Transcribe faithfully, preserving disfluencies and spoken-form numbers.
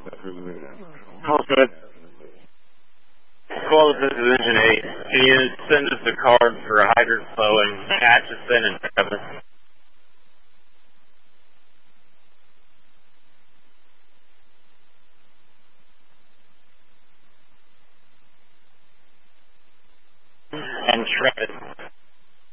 Call good. Call this is Engine eight. Can you send us a card for a hydrant flow in Atchison and Travis? And Travis.